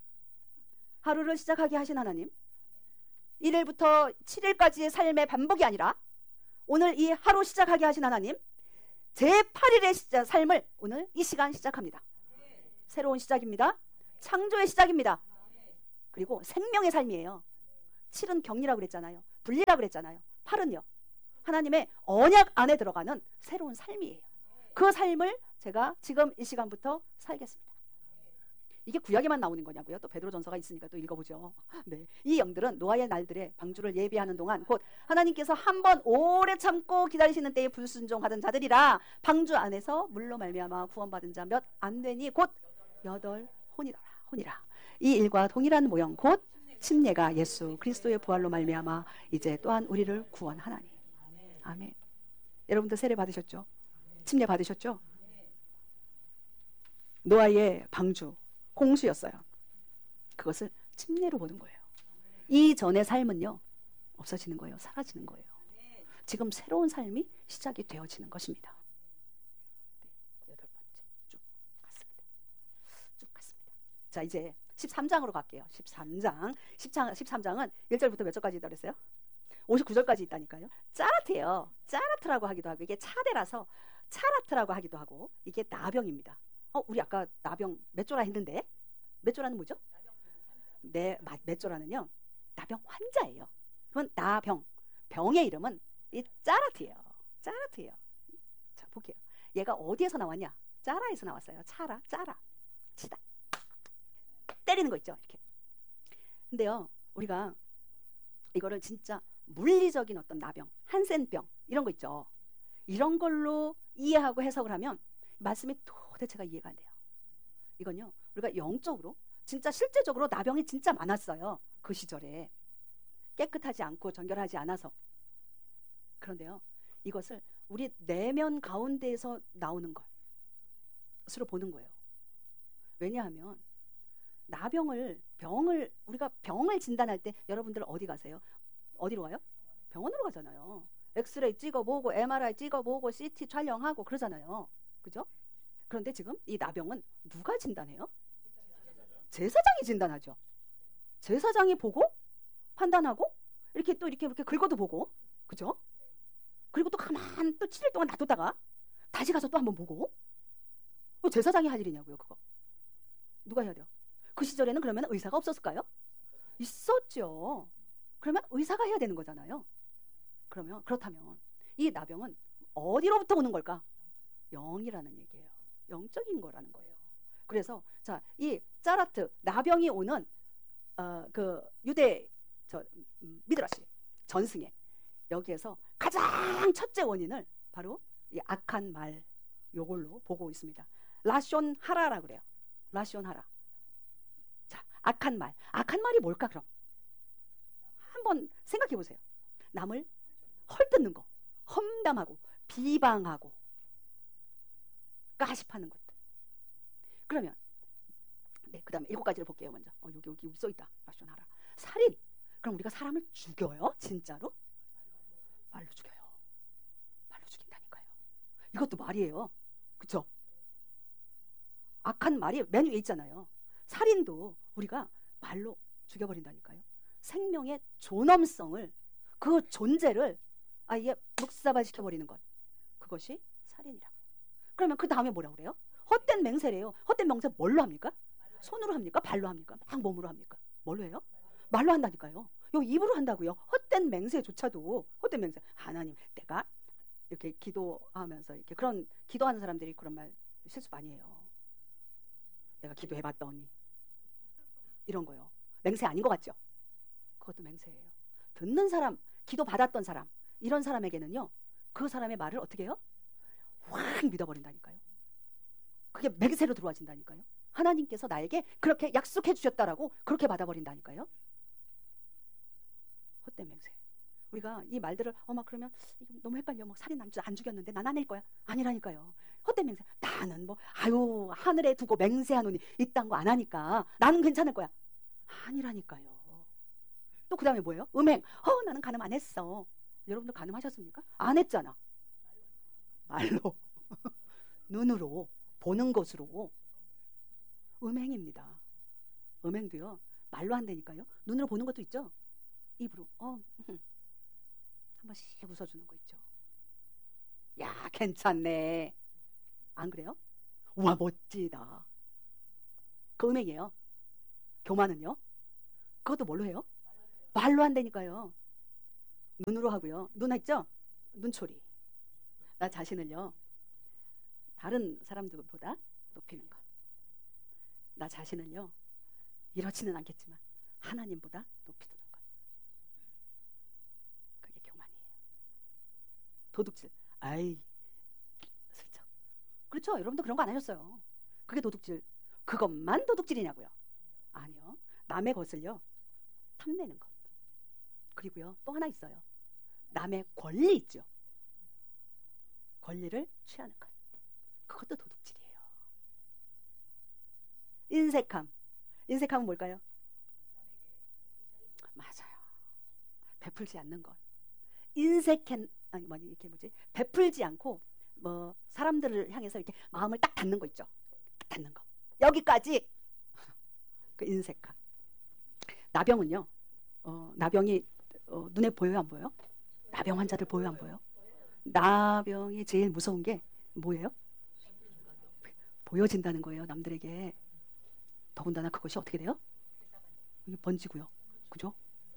[SPEAKER 3] 하루를 시작하게 하신 하나님, 일 일부터 칠 일까지의 삶의 반복이 아니라 오늘 이 하루 시작하게 하신 하나님, 제팔 일의 시작, 삶을 오늘 이 시간 시작합니다. 새로운 시작입니다. 창조의 시작입니다. 그리고 생명의 삶이에요. 칠은 격리라고 그랬잖아요. 분리라고 그랬잖아요. 팔은요. 하나님의 언약 안에 들어가는 새로운 삶이에요. 그 삶을 제가 지금 이 시간부터 살겠습니다. 이게 구약에만 나오는 거냐고요? 또 베드로전서가 있으니까 또 읽어보죠. 네, 이 영들은 노아의 날들에 방주를 예비하는 동안 곧 하나님께서 한 번 오래 참고 기다리시는 때에 불순종하던 자들이라 방주 안에서 물로 말미암아 구원받은 자 몇 안 되니 곧 여덟 혼이더라. 혼이라. 이 일과 동일한 모형 곧 침례가 예수 그리스도의 부활로 말미암아 이제 또한 우리를 구원하나니. 아멘. 여러분들 세례 받으셨죠? 침례 받으셨죠? 노아의 방주 홍수였어요. 그것을 침례로 보는 거예요. 이전의 삶은요 없어지는 거예요. 사라지는 거예요. 지금 새로운 삶이 시작이 되어지는 것입니다. 네, 여덟 번째 쭉 갔습니다. 쭉 갔습니다. 자, 이제 십삼 장으로 갈게요. 십삼 장. 십삼 장은 일 절부터 몇 절까지 있다고 그랬어요? 오십구 절까지 있다니까요. 짜라트예요. 짜라트라고 하기도 하고 이게 차대라서 차라트라고 하기도 하고 이게 나병입니다. 어, 우리 아까 나병 몇 조라 했는데 몇 조라는 뭐죠? 네, 몇 조라는요 나병 환자예요. 그건 나병 병의 이름은 이 짜라트예요. 짜라트예요. 자, 볼게요. 얘가 어디에서 나왔냐? 짜라에서 나왔어요. 차라, 짜라, 치다, 때리는 거 있죠, 이렇게. 근데요, 우리가 이거를 진짜 물리적인 어떤 나병, 한센병 이런 거 있죠. 이런 걸로 이해하고 해석을 하면 말씀이 도대체가 이해가 안 돼요. 이건요, 우리가 영적으로 진짜 실제적으로 나병이 진짜 많았어요. 그 시절에 깨끗하지 않고 정결하지 않아서. 그런데요, 이것을 우리 내면 가운데에서 나오는 것으로 보는 거예요. 왜냐하면 나병을 병을 우리가 병을 진단할 때 여러분들 어디 가세요? 어디로 와요? 병원으로 가잖아요. 엑스레이 찍어보고 엠알아이 찍어보고 씨티 촬영하고 그러잖아요. 그죠? 그런데 지금 이 나병은 누가 진단해요? 제사장이 진단하죠. 제사장이 보고 판단하고 이렇게 또 이렇게 이렇게 긁어도 보고, 그죠? 그리고 또 가만 또 칠 일 동안 놔뒀다가 다시 가서 또 한번 보고. 제사장이 할 일이냐고요, 그거. 누가 해야 돼요? 그 시절에는 그러면 의사가 없었을까요? 있었죠. 그러면 의사가 해야 되는 거잖아요. 그러면 그렇다면 이 나병은 어디로부터 오는 걸까? 영이라는 얘기예요. 영적인 거라는 거예요. 그래서 자, 이 짜라트 나병이 오는 어, 그 유대 저 음, 미드라시 전승에 여기에서 가장 첫째 원인을 바로 이 악한 말 요걸로 보고 있습니다. 라숀 하라라 그래요. 라숀 하라. 자, 악한 말. 악한 말이 뭘까 그럼? 한번 생각해 보세요. 남을 헐뜯는 거, 험담하고 비방하고 가십하는 것들. 그러면 네, 그다음에 일곱 가지를 볼게요. 먼저 어, 여기 여기 써 있다. 라숀 하라. 살인. 그럼 우리가 사람을 죽여요? 진짜로? 말로 죽여요. 말로 죽인다니까요. 이것도 말이에요. 그렇죠? 악한 말이 맨 위에 있잖아요. 살인도 우리가 말로 죽여버린다니까요. 생명의 존엄성을, 그 존재를 아예 묵사발시켜버리는 것, 그것이 살인이라고. 그러면 그 다음에 뭐라고 그래요? 헛된 맹세래요. 헛된 맹세 뭘로 합니까? 손으로 합니까? 발로 합니까? 막 몸으로 합니까? 뭘로 해요? 말로 한다니까요. 요 입으로 한다고요. 헛된 맹세조차도. 헛된 맹세. 하나님, 내가 이렇게 기도하면서 이렇게 그런 기도하는 사람들이 그런 말 실수 많이 해요. 내가 기도해봤더니 이런 거요. 맹세 아닌 것 같죠? 그것도 맹세예요. 듣는 사람, 기도 받았던 사람, 이런 사람에게는요, 그 사람의 말을 어떻게 해요? 확 믿어버린다니까요. 그게 맹세로 들어와진다니까요. 하나님께서 나에게 그렇게 약속해 주셨다라고 그렇게 받아버린다니까요. 헛된 맹세. 우리가 이 말들을 어머 그러면 너무 헷갈려. 뭐 살인 안, 안 죽였는데 난 아닐 거야. 아니라니까요. 헛된 맹세. 나는 뭐 아유 하늘에 두고 맹세하노니 이딴 거 안 하니까 나는 괜찮을 거야. 아니라니까요. 또 그 다음에 뭐예요? 음행. 어 나는 간음 안 했어. 여러분들 간음하셨습니까? 안 했잖아. 말로 눈으로 보는 것으로. 음행입니다. 음행도요 말로 한다니까요. 눈으로 보는 것도 있죠. 입으로 어 한 번씩 웃어주는 거 있죠. 야 괜찮네. 안 그래요? 우와 멋지다. 그 음행이에요. 교만은요? 그것도 뭘로 해요? 말로 한다니까요. 눈으로 하고요. 눈 했죠? 눈초리. 나 자신을요, 다른 사람들보다 높이는 것. 나 자신을요, 이렇지는 않겠지만 하나님보다 높이 두는 것. 그게 교만이에요. 도둑질. 아이, 슬쩍. 그렇죠? 여러분도 그런 거 안 하셨어요. 그게 도둑질. 그것만 도둑질이냐고요? 아니요. 남의 것을요, 탐내는 것. 그리고요, 또 하나 있어요. 남의 권리 있죠. 권리를 취하는 것. 그것도 도둑질이에요. 인색함. 인색함은 뭘까요? 맞아요. 베풀지 않는 것. 인색한, 아니 뭐니 이렇게 뭐지? 베풀지 않고 뭐 사람들을 향해서 이렇게 마음을 딱 닫는 거 있죠. 딱 닫는 거. 여기까지. 그 인색함. 나병은요. 어, 나병이 어, 눈에 보여요, 안 보여요? 나병 환자들 보여요, 안 보여요? 나병이 제일 무서운 게 뭐예요? 보여진다는 거예요, 남들에게. 더군다나 그것이 어떻게 돼요? 이게 번지고요. 그죠?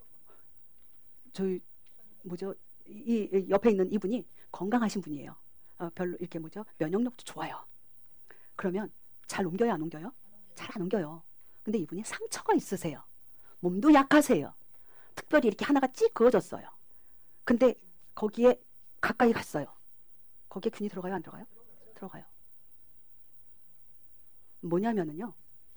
[SPEAKER 3] 저희 뭐죠? 이, 이 옆에 있는 이분이 건강하신 분이에요. 어, 별로 이렇게 뭐죠? 면역력도 좋아요. 그러면 잘 옮겨요, 안 옮겨요? 잘 안 옮겨요. 근데 이분이 상처가 있으세요. 몸도 약하세요. 특별히 이렇게 하나가 찌 그어졌어요. 근데 거기에 가까이 갔어요. 거기에 균이 들어가요, 안 들어가요? 들어가요. 뭐냐면은요,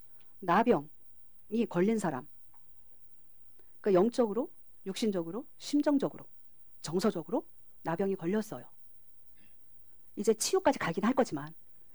[SPEAKER 3] 나병이 걸린 사람, 그러니까 영적으로, 육신적으로, 심정적으로, 정서적으로 나병이 걸렸어요. 이제 치유까지 가긴 할 거지만,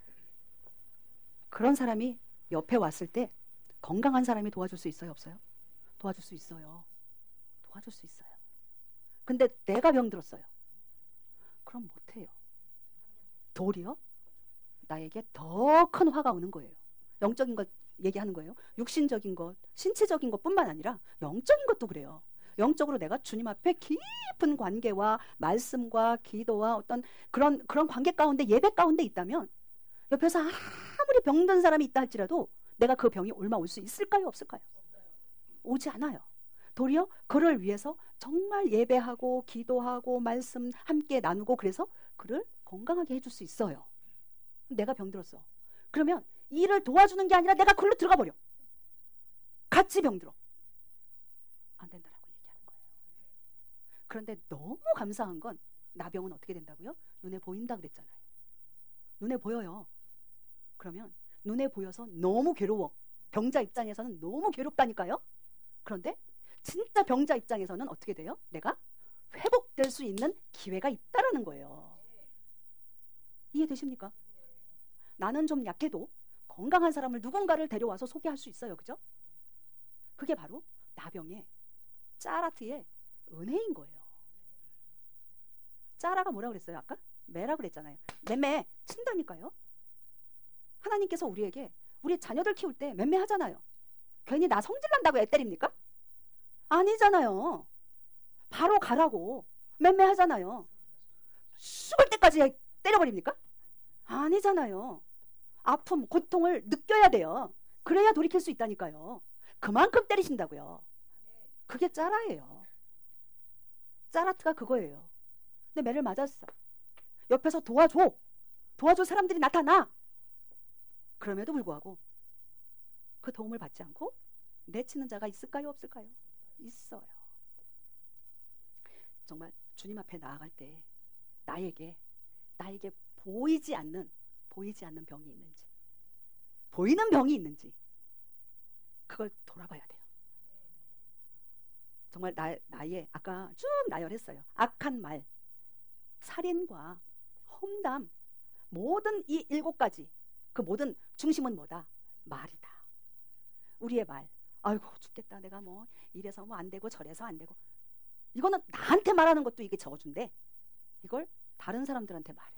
[SPEAKER 3] 그런 사람이 옆에 왔을 때 건강한 사람이 도와줄 수 있어요, 없어요? 도와줄 수 있어요. 도와줄 수 있어요. 근데 내가 병들었어요. 그럼 못해요. 도리어 나에게 더 큰 화가 오는 거예요. 영적인 것 얘기하는 거예요. 육신적인 것, 신체적인 것뿐만 아니라 영적인 것도 그래요. 영적으로 내가 주님 앞에 깊은 관계와 말씀과 기도와 어떤 그런 그런 관계 가운데, 예배 가운데 있다면 옆에서 아무리 병든 사람이 있다 할지라도 내가 그 병이 얼마 올 수 있을까요, 없을까요? 오지 않아요. 도리어 그를 위해서 정말 예배하고 기도하고 말씀 함께 나누고 그래서 그를 건강하게 해줄 수 있어요. 내가 병들었어. 그러면 이를 도와주는 게 아니라 내가 그걸로 들어가 버려. 같이 병들어. 안 된다라고 얘기하는 거예요. 그런데 너무 감사한 건 나병은 어떻게 된다고요? 눈에 보인다 그랬잖아요. 눈에 보여요. 그러면 눈에 보여서 너무 괴로워. 병자 입장에서는 너무 괴롭다니까요. 그런데 진짜 병자 입장에서는 어떻게 돼요? 내가 회복될 수 있는 기회가 있다라는 거예요. 이해되십니까? 나는 좀 약해도 건강한 사람을 누군가를 데려와서 소개할 수 있어요. 그죠? 그게 바로 나병의 짜라트의 은혜인 거예요. 짜라가 뭐라 그랬어요? 아까? 매라 그랬잖아요. 매매 친다니까요. 하나님께서 우리에게 우리 자녀들 키울 때 맴매하잖아요. 괜히 나 성질 난다고 애 때립니까? 아니잖아요. 바로 가라고 맴매하잖아요. 죽을 때까지 때려버립니까? 아니잖아요. 아픔, 고통을 느껴야 돼요. 그래야 돌이킬 수 있다니까요. 그만큼 때리신다고요. 그게 짜라예요. 짜라트가 그거예요. 근데 매를 맞았어. 옆에서 도와줘. 도와줄 사람들이 나타나. 그럼에도 불구하고 그 도움을 받지 않고 내치는 자가 있을까요, 없을까요? 있어요. 정말 주님 앞에 나아갈 때 나에게 나에게 보이지 않는 보이지 않는 병이 있는지, 보이는 병이 있는지 그걸 돌아봐야 돼요. 정말 나, 나의 아까 쭉 나열했어요. 악한 말, 살인과 험담, 모든 이 일곱 가지 그 모든 중심은 뭐다? 말이다. 우리의 말. 아이고 죽겠다. 내가 뭐 이래서 뭐 안 되고 저래서 안 되고. 이거는 나한테 말하는 것도 이게 저주인데 이걸 다른 사람들한테 말해.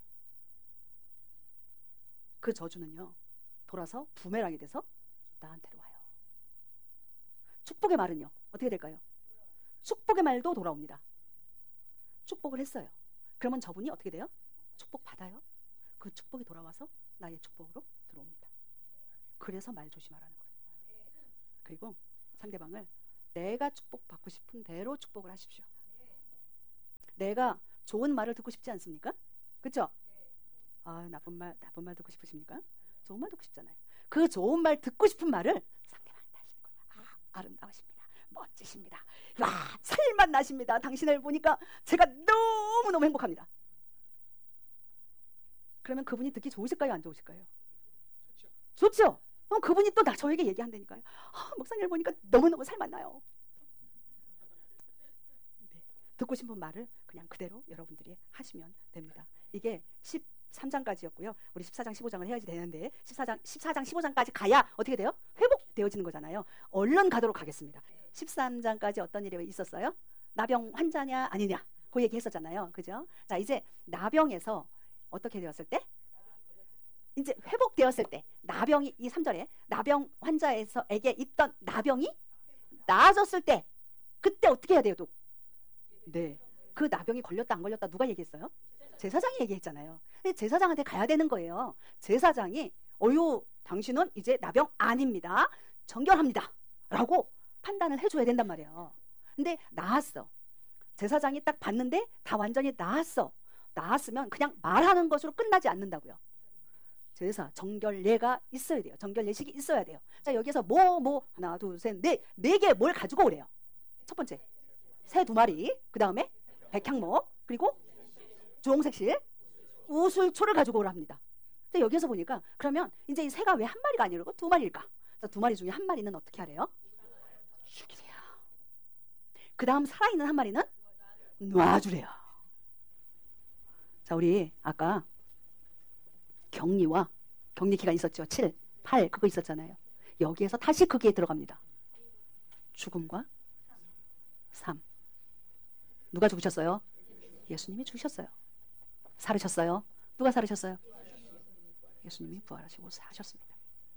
[SPEAKER 3] 그 저주는요 돌아서 부메랑이 돼서 나한테로 와요. 축복의 말은요 어떻게 될까요? 축복의 말도 돌아옵니다. 축복을 했어요. 그러면 저분이 어떻게 돼요? 축복 받아요. 그 축복이 돌아와서 나의 축복으로 들어옵니다. 그래서 말 조심하라는 거예요. 그리고 상대방을 내가 축복받고 싶은 대로 축복을 하십시오. 내가 좋은 말을 듣고 싶지 않습니까? 그렇죠? 아, 나쁜 말 나쁜 말 듣고 싶으십니까? 좋은 말 듣고 싶잖아요. 그 좋은 말 듣고 싶은 말을 상대방한테 하시는 거예요. 아, 아름다우십니다. 멋지십니다. 와, 살맛 나십니다. 당신을 보니까 제가 너무너무 행복합니다. 그러면 그분이 듣기 좋으실까요? 안 좋으실까요? 좋죠? 그럼 그분이 또 나 저에게 얘기한다니까요. 아, 목사님을 보니까 너무너무 살맛 나요. 네, 듣고 싶은 말을 그냥 그대로 여러분들이 하시면 됩니다. 이게 십삼 장까지였고요. 우리 십사 장, 십오 장을 해야지 되는데 십사 장, 십사 장, 십오 장까지 가야 어떻게 돼요? 회복되어지는 거잖아요. 얼른 가도록 하겠습니다. 십삼 장까지 어떤 일이 있었어요? 나병 환자냐 아니냐 그 얘기 했었잖아요. 그죠? 자, 이제 나병에서 어떻게 되었을 때? 이제 회복되었을 때 나병이 이 삼 절에 나병 환자에서에게 있던 나병이 나아졌을 때 그때 어떻게 해야 돼요? 또? 네. 그 나병이 걸렸다 안 걸렸다 누가 얘기했어요? 제사장이 얘기했잖아요. 제사장한테 가야 되는 거예요. 제사장이 어유 당신은 이제 나병 아닙니다. 정결합니다. 라고 판단을 해줘야 된단 말이에요. 근데 나았어. 제사장이 딱 봤는데 다 완전히 나았어. 나았으면 그냥 말하는 것으로 끝나지 않는다고요. 제사, 정결례가 있어야 돼요. 정결례식이 있어야 돼요. 자, 여기서 뭐, 뭐, 하나, 둘, 셋, 넷, 네 개 뭘 가지고 오래요? 첫 번째, 새 두 마리, 그 다음에 백향목, 그리고 주홍색실, 우술초를 가지고 오라 합니다. 근데 여기서 보니까 그러면 이제 이 새가 왜 한 마리가 아니고 두 마리일까? 자, 두 마리 중에 한 마리는 어떻게 하래요? 죽이세요. 그 다음 살아있는 한 마리는 놔주래요. 자, 우리 아까 격리와 격리 기간 있었죠. 칠, 팔 그거 있었잖아요. 여기에서 다시 거기에 들어갑니다. 죽음과 삶. 누가 죽으셨어요? 예수님이 죽으셨어요. 살으셨어요. 누가 살으셨어요? 예수님이 부활하시고 사셨습니다.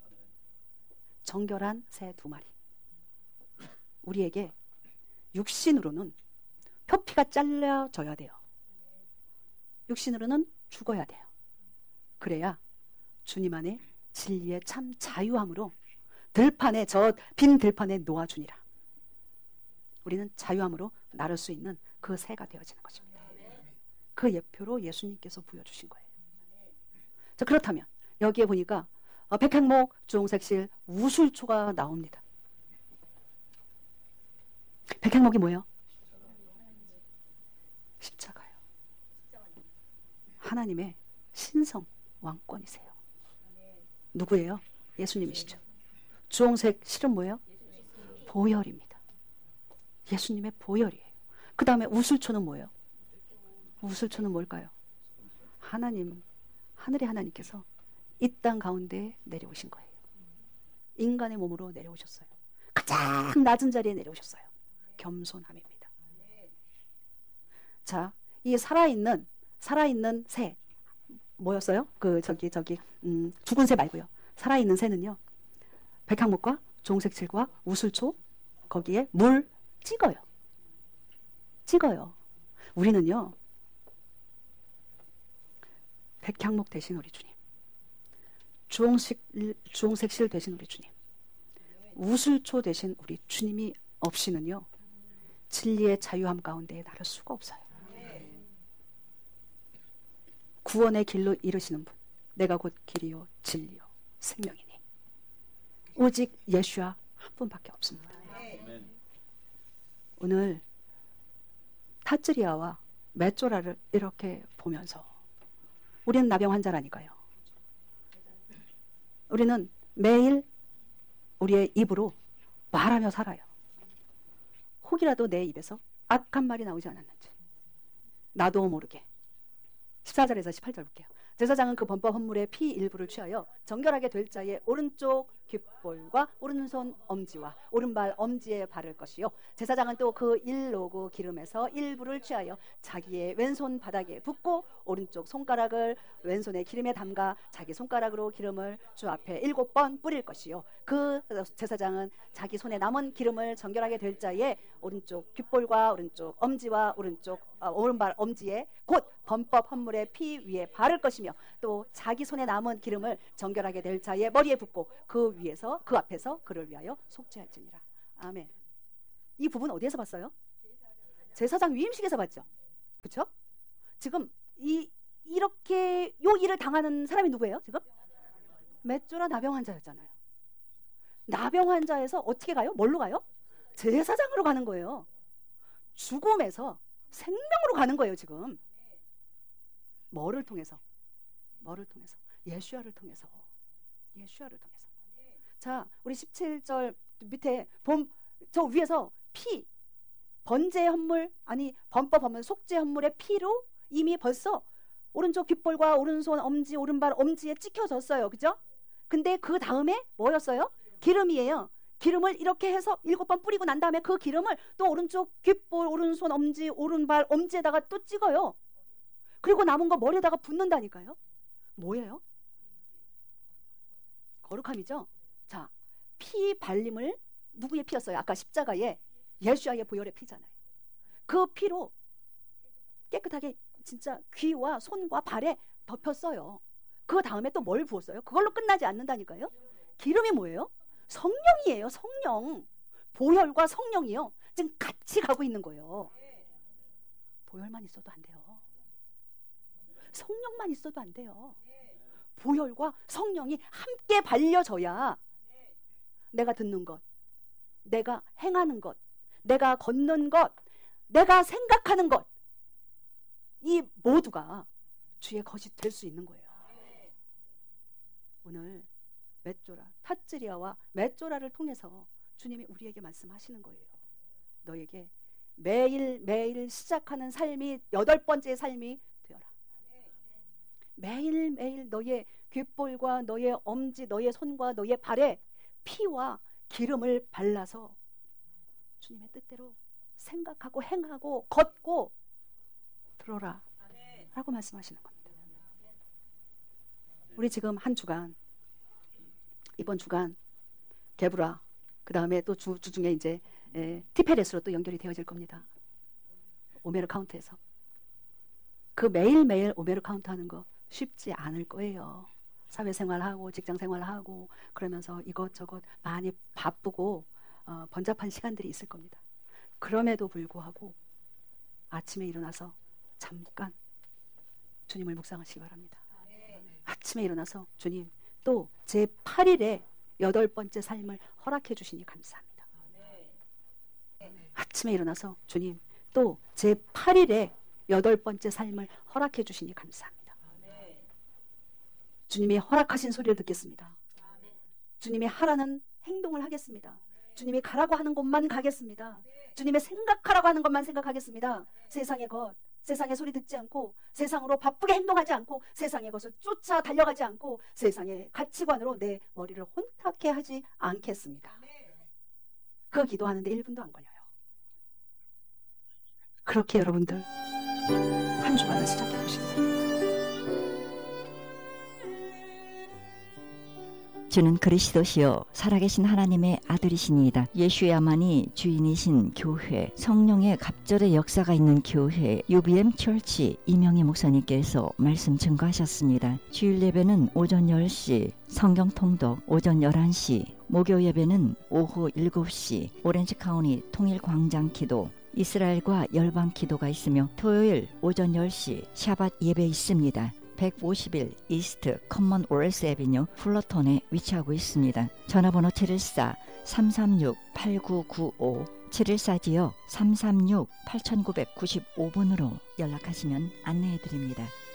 [SPEAKER 3] 정결한 새 두 마리. 우리에게 육신으로는 표피가 잘려져야 돼요. 육신으로는 죽어야 돼요. 그래야 주님 안에 진리의 참 자유함으로 들판에 저 빈 들판에 놓아주니라. 우리는 자유함으로 나를 수 있는 그 새가 되어지는 것입니다. 그 예표로 예수님께서 부여주신 거예요. 자, 그렇다면 여기에 보니까 백향목, 주홍색실, 우술초가 나옵니다. 백향목이 뭐예요? 십자가요. 하나님의 신성 왕권이세요. 누구예요? 예수님이시죠. 주홍색 실은 뭐예요? 보혈입니다. 예수님의 보혈이에요. 그 다음에 우술초는 뭐예요? 우술초는 뭘까요? 하나님, 하늘의 하나님께서 이 땅 가운데 내려오신 거예요. 인간의 몸으로 내려오셨어요. 가장 낮은 자리에 내려오셨어요. 겸손함입니다. 자, 이 살아있는 살아있는 새 뭐였어요? 그 저기 저기 음, 죽은 새 말고요. 살아있는 새는요. 백향목과 종색칠과 우술초 거기에 물 찍어요. 찍어요. 우리는요. 백향목 대신 우리 주님, 주홍색, 주홍색실 대신 우리 주님, 우술초 대신 우리 주님이 없이는요. 진리의 자유함 가운데 나를 수가 없어요. 구원의 길로 이르시는 분, 내가 곧 길이요 진리요 생명이니 오직 예수와 한 분밖에 없습니다. 오늘 타츠리아와 메쪼라를 이렇게 보면서 우리는 나병 환자라니까요. 우리는 매일 우리의 입으로 말하며 살아요. 혹이라도 내 입에서 악한 말이 나오지 않았는지 나도 모르게. 십사 절에서 십팔 절 볼게요. 제사장은 그 범법 헌물의 피 일부를 취하여 정결하게 될 자의 오른쪽 귓볼과 오른손 엄지와 오른발 엄지에 바를 것이요. 제사장은 또 그 일로고 기름에서 일부를 취하여 자기의 왼손 바닥에 붓고 오른쪽 손가락을 왼손에 기름에 담가 자기 손가락으로 기름을 주 앞에 일곱 번 뿌릴 것이요. 그 제사장은 자기 손에 남은 기름을 정결하게 될 자의 오른쪽 귓볼과 오른쪽 엄지와 오른쪽 아, 오른발 엄지에 곧 범법 헌물의 피 위에 바를 것이며 또 자기 손에 남은 기름을 정결하게 될 자의 머리에 붓고 그 위에서 그 앞에서 그를 위하여 속죄할지니라. 아멘. 이 부분 어디에서 봤어요? 제사장 위임식에서 봤죠. 그렇죠? 지금 이 이렇게 요 일을 당하는 사람이 누구예요? 지금 맷조라 나병 환자였잖아요. 나병 환자에서 어떻게 가요? 뭘로 가요? 제사장으로 가는 거예요. 죽음에서 생명으로 가는 거예요. 지금 뭐를 통해서? 뭐를 통해서? 예수야를 통해서. 예수야를 통해서. 자, 우리 십칠 절 밑에 봄, 저 위에서 피, 번제 헌물, 아니 범법 헌물, 속죄 헌물의 피로 이미 벌써 오른쪽 귓볼과 오른손 엄지, 오른발 엄지에 찍혀졌어요. 그죠? 근데 그 다음에 뭐였어요? 기름이에요. 기름을 이렇게 해서 일곱 번 뿌리고 난 다음에 그 기름을 또 오른쪽 귓볼, 오른손 엄지, 오른발 엄지에다가 또 찍어요. 그리고 남은 거 머리에다가 붓는다니까요. 뭐예요? 거룩함이죠. 자, 피 발림을 누구의 피였어요? 아까 십자가에 예수와의 보혈의 피잖아요. 그 피로 깨끗하게 진짜 귀와 손과 발에 덮였어요. 그 다음에 또 뭘 부었어요? 그걸로 끝나지 않는다니까요. 기름이 뭐예요? 성령이에요. 성령. 보혈과 성령이요. 지금 같이 가고 있는 거예요. 보혈만 있어도 안 돼요. 성령만 있어도 안 돼요. 보혈과 성령이 함께 발려져야 내가 듣는 것, 내가 행하는 것, 내가 걷는 것, 내가 생각하는 것, 이 모두가 주의 것이 될 수 있는 거예요. 오늘 맷조라, 탓즈리아와 맷조라를 통해서 주님이 우리에게 말씀하시는 거예요. 너에게 매일매일 시작하는 삶이 여덟 번째 삶이 되어라. 매일매일 너의 귓볼과 너의 엄지, 너의 손과 너의 발에 피와 기름을 발라서 주님의 뜻대로 생각하고 행하고 걷고 들어라 라고 말씀하시는 겁니다. 우리 지금 한 주간, 이번 주간 게브라, 그 다음에 또 주, 주 중에 이제 에, 티페레스로 또 연결이 되어질 겁니다. 오메르 카운트에서 그 매일매일 오메르 카운트 하는 거 쉽지 않을 거예요. 사회생활하고 직장생활하고 그러면서 이것저것 많이 바쁘고 어, 번잡한 시간들이 있을 겁니다. 그럼에도 불구하고 아침에 일어나서 잠깐 주님을 묵상하시기 바랍니다. 아침에 일어나서 주님 또 제팔 일에 여덟 번째 삶을 허락해 주시니 감사합니다. 아침에 일어나서 주님 또 제팔 일에 여덟 번째 삶을 허락해 주시니 감사합니다. 주님이 허락하신 소리를 듣겠습니다. 주님이 하라는 행동을 하겠습니다. 주님이 가라고 하는 곳만 가겠습니다. 주님의 생각하라고 하는 것만 생각하겠습니다. 세상의 것, 세상의 소리 듣지 않고 세상으로 바쁘게 행동하지 않고 세상의 것을 쫓아 달려가지 않고 세상의 가치관으로 내 머리를 혼탁해 하지 않겠습니다. 그 기도하는데 일 분도 안 걸려요. 그렇게 여러분들 한 주간을 시작해 보십니다.
[SPEAKER 2] 주는 그리스도시요 살아계신 하나님의 아들이시니이다. 예수야만이 주인이신 교회, 성령의 갑절의 역사가 있는 교회 유비엠 철치 이명희 목사님께서 말씀 증거하셨습니다. 주일 예배는 오전 열 시, 성경 통독 오전 열한 시, 목요 예배는 오후 일곱 시, 오렌지 카운티 통일 광장 기도, 이스라엘과 열방 기도가 있으며 토요일 오전 열 시 샤밧 예배 있습니다. 백오십일 이스트 커먼웰스 애비뉴 플러턴에 위치하고 있습니다. 전화번호 칠일사 삼삼육 팔구구오 칠일사 지역 삼삼육 팔구구오 번으로 연락하시면 안내해드립니다.